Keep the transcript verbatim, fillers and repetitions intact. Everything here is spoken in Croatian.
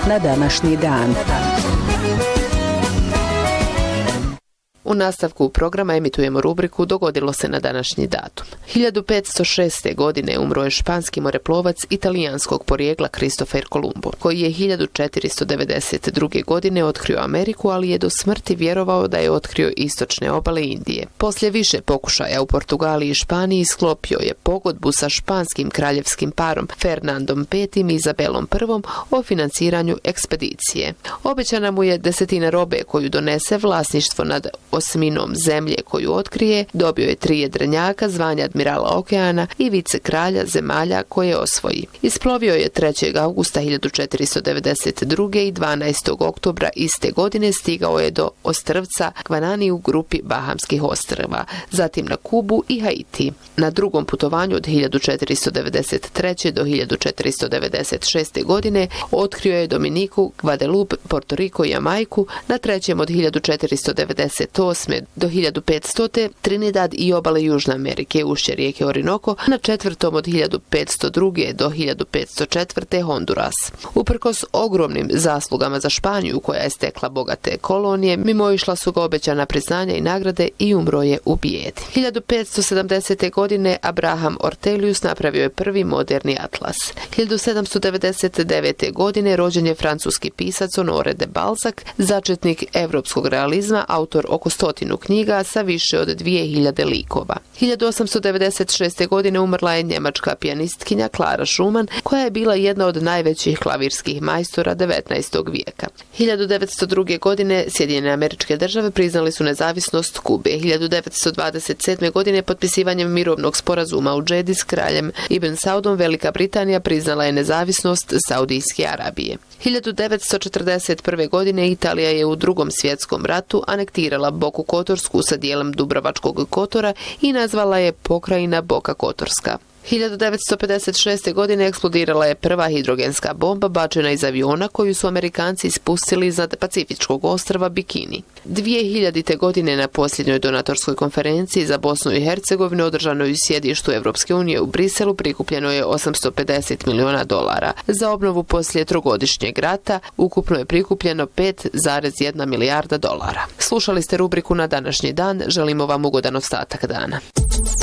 na današnji dan. U nastavku programa emitujemo rubriku Dogodilo se na današnji datum. hiljadu petsto šeste. godine umro je španski moreplovac italijanskog porijekla Kristofer Kolumbo, koji je hiljadu četiristo devedeset druge. godine otkrio Ameriku, ali je do smrti vjerovao da je otkrio istočne obale Indije. Poslije više pokušaja u Portugaliji i Španiji sklopio je pogodbu sa španskim kraljevskim parom Fernandom petim i Izabelom prvom o financiranju ekspedicije. Obećana mu je desetina robe koju donese, vlasništvo nad osminom zemlje koju otkrije, dobio je tri jedrenjaka, zvanje admirala okeana i vice kralja zemalja koje osvoji. Isplovio je trećeg avgusta hiljadu četiristo devedeset druge. i dvanaestog oktobra iste godine stigao je do ostrvca Kvanani u grupi Bahamskih ostrva, zatim na Kubu i Haiti. Na drugom putovanju od hiljadu četiristo devedeset treće. do hiljadu četiristo devedeset šeste. godine otkrio je Dominiku, Guadeloupe, Porto Riko i Jamajku, na trećem od hiljadu četiristo devedeset osme. do hiljadu petstote. Trinidad i obale Južne Amerike, ušće rijeke Orinoco, na četvrtom od hiljadu petsto druge. do hiljadu petsto četvrte. Honduras. Uprkos ogromnim zaslugama za Španiju, koja je stekla bogate kolonije, mimoišla su ga obećana priznanja i nagrade i umro je u bijedi. hiljadu petsto sedamdesete. godine Abraham Ortelius napravio je prvi moderni atlas. hiljadu sedamsto devedeset devete. godine rođen je francuski pisac Honoré de Balzac, začetnik evropskog realizma, autor oko stotinu knjiga sa više od dvije hiljade likova. hiljadu osamsto devedeset šeste. godine umrla je njemačka pijanistkinja Klara Schumann, koja je bila jedna od najvećih klavirskih majstora devetnaestog. vijeka. hiljadu devetsto druge. godine Sjedinjene Američke Države priznali su nezavisnost Kube. hiljadu devetsto dvadeset sedme. godine potpisivanjem mirovnog sporazuma u Džedi s kraljem Ibn Saudom Velika Britanija priznala je nezavisnost Saudijske Arabije. hiljadu devetsto četrdeset prve. godine Italija je u Drugom svjetskom ratu anektirala Boku Kotorsku sa dijelom Dubrovačkog Kotora i nazvala je pokrajina Boka Kotorska. hiljadu devetsto pedeset šeste. godine eksplodirala je prva hidrogenska bomba bačena iz aviona koju su Amerikanci ispustili iznad Pacifičkog ostrva Bikini. dvije hiljadite. godine na posljednjoj donatorskoj konferenciji za Bosnu i Hercegovinu održanoj u sjedištu Evropske unije u Briselu prikupljeno je osamsto pedeset miliona dolara. Za obnovu poslije trogodišnjeg rata ukupno je prikupljeno pet zarez jedna milijarda dolara. Slušali ste rubriku Na današnji dan, želimo vam ugodan ostatak dana.